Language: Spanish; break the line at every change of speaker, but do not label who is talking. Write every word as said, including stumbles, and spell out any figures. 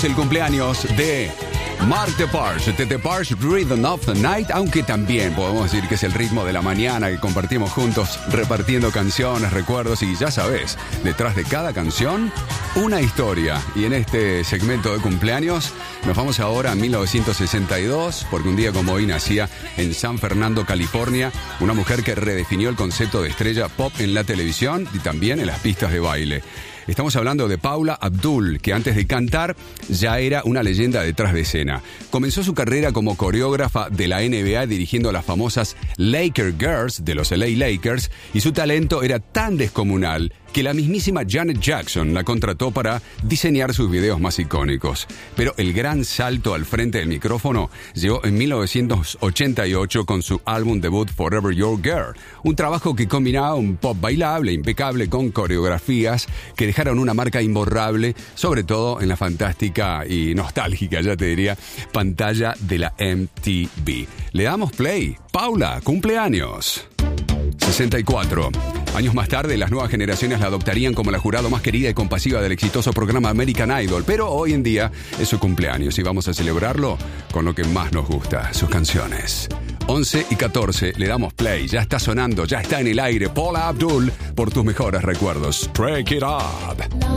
celebramos el cumpleaños de Mark DeParge, de DeParge Rhythm of the Night, aunque también podemos decir que es el ritmo de la mañana que compartimos juntos, repartiendo canciones, recuerdos y ya sabes, detrás de cada canción, una historia. Y en este segmento de cumpleaños nos vamos ahora a mil novecientos sesenta y dos, porque un día como hoy nacía en San Fernando, California, una mujer que redefinió el concepto de estrella pop en la televisión y también en las pistas de baile. Estamos hablando de Paula Abdul, que antes de cantar ya era una leyenda detrás de escena. Comenzó su carrera como coreógrafa de la N B A dirigiendo a las famosas Laker Girls de los L A Lakers, y su talento era tan descomunal que la mismísima Janet Jackson la contrató para diseñar sus videos más icónicos. Pero el gran salto al frente del micrófono llegó en mil novecientos ochenta y ocho con su álbum debut Forever Your Girl, un trabajo que combinaba un pop bailable impecable con coreografías que dejaron una marca imborrable, sobre todo en la fantástica y nostálgica, ya te diría, pantalla de la M T V. Le damos play. Paula, cumpleaños. sesenta y cuatro. Años más tarde, las nuevas generaciones la adoptarían como la jurado más querida y compasiva del exitoso programa American Idol, pero hoy en día es su cumpleaños y vamos a celebrarlo con lo que más nos gusta, sus canciones. once y catorce, le damos play, ya está sonando, ya está en el aire, Paula Abdul, por tus mejores recuerdos. Break it up.